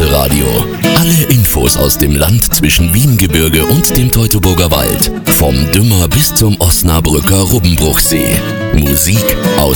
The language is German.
Reiseradio. Alle Infos aus dem Land zwischen Wiengebirge und dem Teutoburger Wald. Vom Dümmer bis zum Osnabrücker Rubbenbruchsee. Musik aus